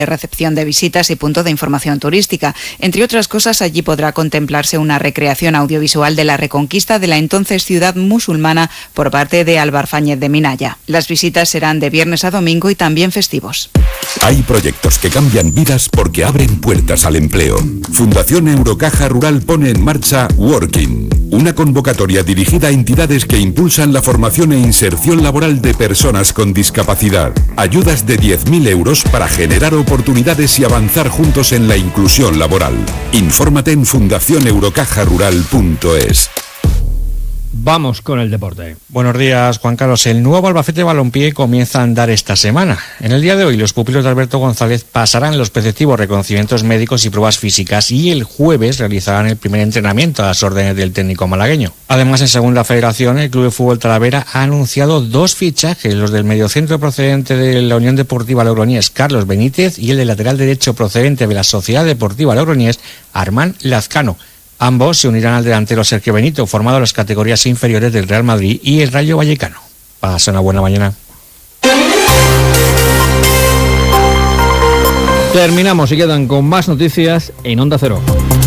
recepción de visitas y punto de información turística. Entre otras cosas, allí podrá contemplarse una recreación audiovisual de la reconquista de la entonces ciudad musulmana por parte de Álvar Fáñez de Minaya. Las visitas serán de viernes a domingo y también festivos. Hay proyectos que cambian vidas porque abren puertas al empleo. Fundación Eurocaja Rural pone en marcha Working, una convocatoria dirigida a entidades que impulsan la formación e inserción laboral de personas con discapacidad. Ayudas de 10.000 euros para generar oportunidades y avanzar juntos en la inclusión laboral. Infórmate en fundacioneurocajarural.es. Vamos con el deporte. Buenos días, Juan Carlos. El nuevo Albacete Balompié comienza a andar esta semana. En el día de hoy, los pupilos de Alberto González pasarán los preceptivos reconocimientos médicos y pruebas físicas y el jueves realizarán el primer entrenamiento a las órdenes del técnico malagueño. Además, en Segunda Federación, el Club de Fútbol Talavera ha anunciado 2 fichajes, los del mediocentro procedente de la Unión Deportiva Logroñés, Carlos Benítez, y el del lateral derecho procedente de la Sociedad Deportiva Logroñés, Armán Lazcano. Ambos se unirán al delantero Sergio Benito, formado en las categorías inferiores del Real Madrid y el Rayo Vallecano. Pasa una buena mañana. Terminamos y quedan con más noticias en Onda Cero.